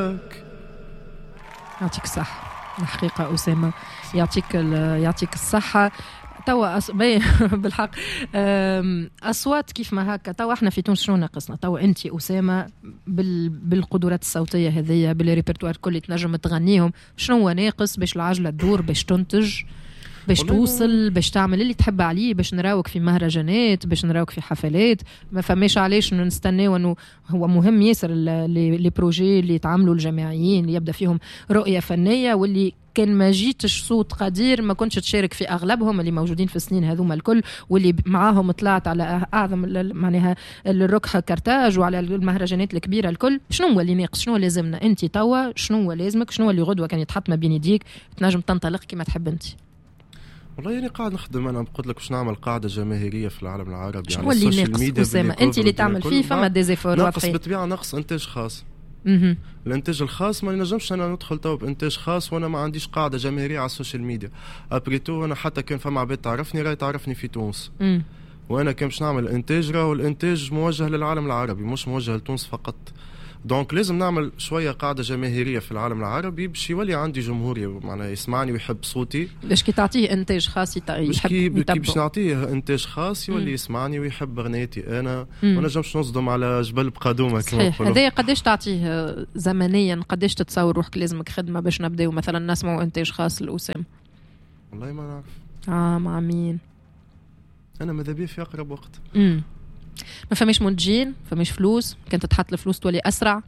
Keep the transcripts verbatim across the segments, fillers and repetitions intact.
يعطيك الصحة الحقيقة أسامة، يعطيك يعطيك الصحة. توا أص... بالحق أصوات كيف ما هكا. توا احنا في تونس شنو ناقصنا؟ توا أنت أسامة بال... بالقدرات الصوتية هذية بالريبرتوار كل تنجم تغنيهم، شنو هو ناقص باش العجلة تدور، باش تنتج، باش توصل، باش تعمل اللي تحب عليه، باش نراوك في مهرجانات، باش نراوك في حفلات؟ ما فماش علاش نستناو انه هو مهم ياسر لي بروجي اللي يتعاملوا الجماعيين اللي يبدا فيهم رؤية فنية، واللي كان ما جيتش صوت قدير ما كنتش تشارك في اغلبهم اللي موجودين في السنين هذوما الكل، واللي معاهم طلعت على اعظم معناها الركحه كرتاج وعلى المهرجانات الكبيره الكل. شنو هو اللي ناقص؟ شنو لازمنا انت توا؟ شنو هو لازمك؟ شنو اللي غدوه كان يتحط ما بين يديك تنجم تنطلق كما تحب انت؟ والله يعني قاعد نخدم، انا قلت لك باش نعمل قاعده جماهيريه في العالم العربي يعني اللي ناقص أسامة انت اللي تعمل فيه؟ فما ديزيفور ناقص بالطبيعه، ناقص انتاج خاص. اها الانتاج الخاص ما نجمش انا ندخل تو بانتاج خاص وانا ما عنديش قاعده جماهيريه على السوشيال ميديا. ابريتو انا حتى كان فما عباد تعرفني راهي تعرفني في تونس، امم وانا كان باش نعمل انتاج، راهو الانتاج موجه للعالم العربي مش موجه لتونس فقط. دونك لازم نعمل شويه قاعده جماهيريه في العالم العربي باش يولي عندي جمهوري معناها يسمعني ويحب صوتي. باش كي تعطيه انتاج خاص يحب يتبع، باش نعطيه انتاج خاص يولي مم. يسمعني ويحب غنيتي انا. ما نجمش نصدم على جبل بقدومه كما نقولوا. هذايا قداش تعطيه زمنيا؟ قداش تتصور روحك لازمك خدمه باش نبداو مثلا نسمعوا انتاج خاص لأسامة؟ والله ما نعرف. اه مع مين؟ انا ماذا بيا في اقرب وقت. امم ما فماش منتجين، فماش فلوس، كانت تحط الفلوس تولي اسرع.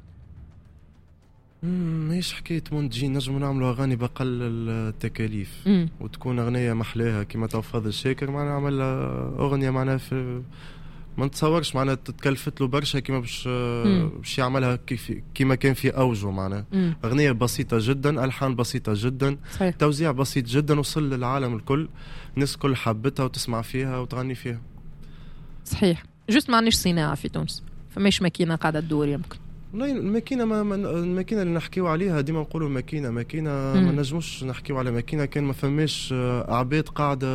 امم ماهيش حكايه منتجين، نجموا نعملوا اغاني بقل التكاليف مم. وتكون اغنيه محلاها كما تو فاضل شاكر معنا نعمل اغنيه معناها في ما نتصورش معناها تتكلفت له برشا كما باش باش يعملها كيف كما كان في اوجه معناها. اغنيه بسيطه جدا، الحان بسيطه جدا، صحيح. توزيع بسيط جدا، وصل للعالم الكل، الناس الكل حبتها وتسمع فيها وتغني فيها. صحيح. جست ما عنديش صناعه في تونس، فماش ماكينه قاعده تدور يمكن. والله الماكينه ما من الماكينه اللي نحكيو عليها ديما نقولوا ماكينه ماكينه ما نجموش نحكيو على ماكينه كان ما فماش عباد قاعده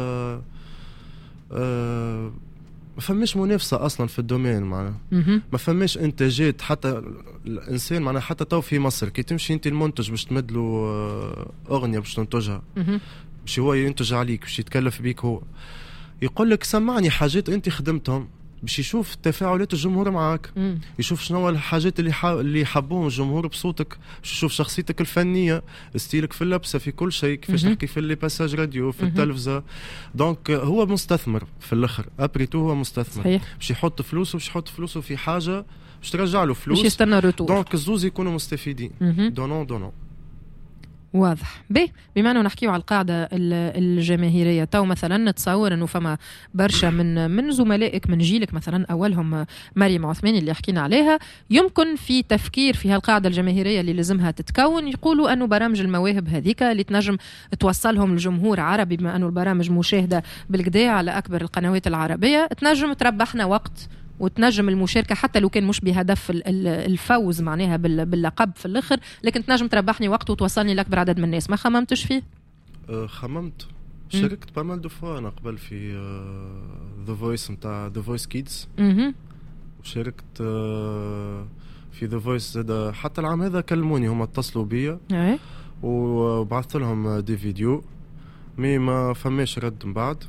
أه ما فماش منافسه اصلا في الدومين معناها. ما فماش انتاجات حتى الانسان معناها حتى تو في مصر كي تمشي انت المنتج باش تمد له اغنيه باش تنتجها باش هو ينتج عليك باش يتكلف بيك، هو يقول لك سمعني حاجات انت خدمتهم باش يشوف تفاعلات الجمهور معاك، مم. يشوف شنو الحاجات اللي حا... اللي يحبون الجمهور بصوتك، باش يشوف شخصيتك الفنيه، ستيلك في اللبسه، في كل شيء، كيفاش تحكي في اللي باساج راديو في التلفزه. دونك هو مستثمر في الاخر، ابريتو هو مستثمر باش يحط فلوسه باش يحط فلوسه في حاجه باش ترجع له فلوس، باش يستنى روتور. دونك الزوز يكونوا مستفيدين. دونون دونون واضح. به بما انه نحكيو على القاعده الجماهيريه، تو مثلا نتصور انه فما برشا من من زملائك من جيلك مثلا اولهم مريم عثماني اللي حكينا عليها، يمكن في تفكير في هالقاعده الجماهيريه اللي لازمها تتكون، يقولوا انه برامج المواهب هذيك اللي تنجم توصلهم لجمهور عربي، بما انه البرامج مشاهده بالكدا على اكبر القنوات العربيه، تنجم تربحنا وقت وتنجم المشاركة حتى لو كان مش بهدف الفوز معناها باللقب في الآخر، لكن تنجم تربحني وقت وتوصلني لأكبر عدد من الناس. ما خممتش فيه؟ أه خممت، شاركت بامال دو فوا أنا قبل في ذا فويس نتاع ذا فويس كيدز، وشاركت أه في ذا فويس زاد. حتى العام هذا كلموني هم اتصلوا بيا وبعثت لهم دي فيديو مي ما فماش رد من بعد.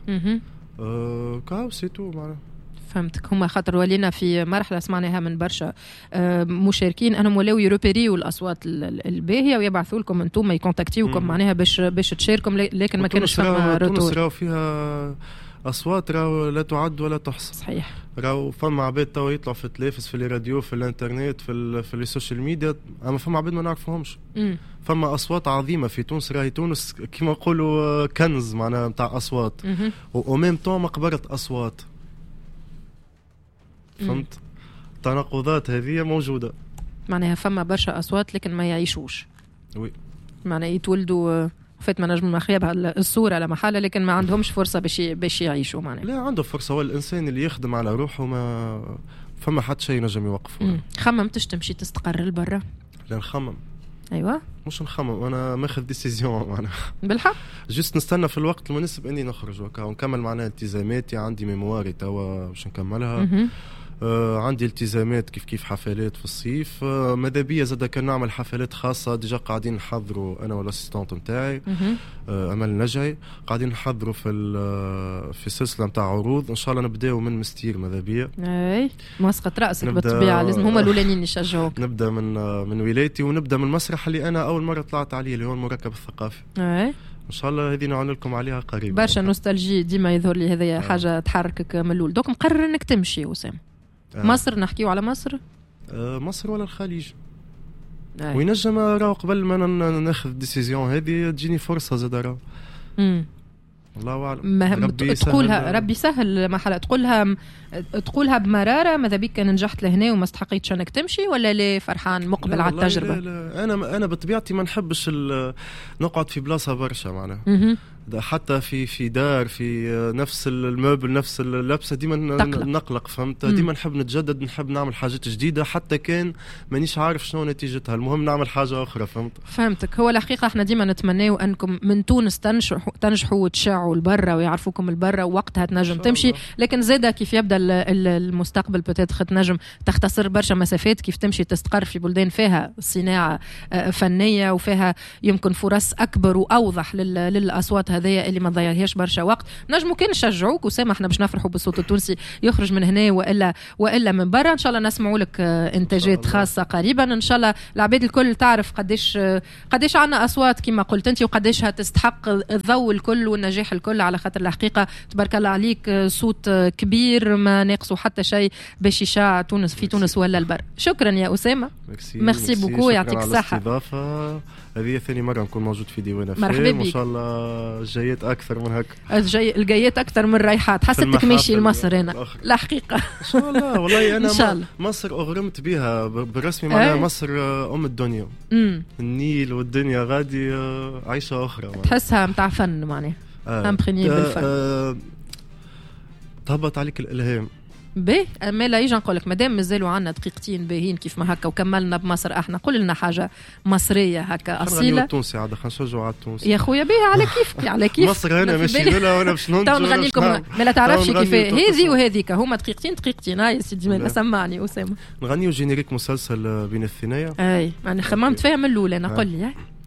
أه كاو سيتو معناها. فهمتك. هما خاطر ولينا في مرحله سمعناها من برشا مشاركين انهم ولاو يروبيريو الاصوات الباهيه ويبعثوا لكم انتم يكونتاكتيوكم معناها باش باش تشاركوا، لكن ما كانش فما روتور. تونس راهو فيها اصوات راهو لا تعد ولا تحصى. صحيح. راهو فما عباد تو يطلعوا في التلفز في الراديو في الانترنت في في السوشيال ميديا، اما فما عباد ما نعرفوهمش. فما اصوات عظيمه في تونس، راهي تونس كيما نقولوا كنز معناها نتاع اصوات، وميم طون مقبره اصوات. فهمت؟ التناقضات هذه موجودة معناها فما برشا أصوات لكن ما يعيشوش. وي معناها يتولدوا فات ما نجم نخيبها الصورة على محالة، لكن ما عندهمش فرصة باش باش يعيشوا معناها. لا عنده فرصة، هو الإنسان اللي يخدم على روحه ما فما حد شيء نجم يوقفه. خممتش تمشي تستقر لبرا؟ لا نخمم. أيوة مش نخمم، أنا ماخذ ديسيزيون معناها بالحق، جست نستنى في الوقت المناسب إني نخرج وكا ونكمل معناها التزاماتي، عندي ميمواري توا باش نكملها. آه عندي التزامات كيف كيف حفلات في الصيف. آه ماذا بيا زاد كان نعمل حفلات خاصة ديجا قاعدين نحضروا أنا والأسيستانت متاعي آه أمل نجعي قاعدين نحضروا في في السلسلة متاع عروض إن شاء الله نبداو من مستير ماذا بيا. أي مسقط رأسك بالطبيعة لازم هما الأولانيين يشجعوك. نبدأ من من ولايتي ونبدأ من المسرح اللي أنا أول مرة طلعت عليه اللي هو المركب الثقافي. أي ان شاء الله هذه نعلن لكم عليها قريبا. برشا نوستالجي ديما يظهر لي هذه آه. حاجه تحركك من الاول. دوك مقرر انك تمشي وسام آه. مصر نحكيو على مصر آه مصر ولا الخليج آه. وينجم راهو قبل ما ناخذ ديسيزيون هذه تجيني فرصه زاد راهو الله اعلم. ربي تقولها سهل. ربي سهل ما حلا تقولها تقولها بمراره ماذا بك كان نجحت لهنا وما استحقيتش انك تمشي ولا ليه فرحان مقبل على التجربه؟ لا لا انا انا بطبيعتي ما نحبش نقعد في بلاصه برشا معناها حتى في في دار في نفس الموبل نفس اللبسه ديما نقلق فهمت. ديما نحب نتجدد نحب نعمل حاجات جديده حتى كان مانيش عارف شنو نتيجتها المهم نعمل حاجه اخرى فهمت. فهمتك. هو الحقيقه احنا ديما نتمناو انكم من تونس تنجحوا تنجحوا وتشاعوا لبرا ويعرفوكم لبرا ووقتها تنجم تمشي. لكن زاده كيف يبدا المستقبل بتاتخ تنجم تختصر برشا مسافات كيف تمشي تستقر في بلدان فيها صناعه فنيه وفيها يمكن فرص اكبر واوضح للاصوات هذه اللي ما تضيعهاش برشا وقت. نجموا كان نشجعوك وسامح احنا باش نفرحوا بالصوت التونسي يخرج من هنا والا والا من برا. ان شاء الله نسمعوا لك انتاجات خاصه قريبا ان شاء الله. العباد الكل تعرف قديش قديش عندنا اصوات كما قلت انت وقديش تستحق الضوء الكل والنجاح الكل على خاطر الحقيقه تبارك الله عليك صوت كبير ما ناقصه حتى شيء باش يشاع تونس في تونس ولا البر. شكرا يا اسامه. ميرسي بوكو يعطيك الصحه. هذه ثاني مرة نكون موجود في ديوان أفلام وإن شاء الله جايات أكثر من هكا. جاي الجايات أكثر من رايحات. حسيتك ماشي لمصر هنا لا حقيقة. إن شاء الله والله أنا ما مصر أغرمت بها بالرسمي معناها مصر أم الدنيا. مم. النيل والدنيا غادي عيشة أخرى معناها. تحسها متاع فن معناها. أمبريني بالفن. آه تهبط عليك الإلهام. باهي اما لا يجي نقول لك مادام مازالوا عنا دقيقتين باهين كيف ما هكا وكملنا بمصر احنا قول لنا حاجه مصريه هكا اصيله. التونسي عاد خلينا نشجعوا على التونسي يا خويا باهي على كيفك على كيف مصر هنا ماشي ولا وانا باش ننجح تو نغني لكم ما لا تعرفش كيف هذه وهذيك هما دقيقتين دقيقتين هاي سيدي ما سمعني اسامه نغنيو جينيريك مسلسل بين الثنايا. اي انا خممت فيها من الاولى انا قول لي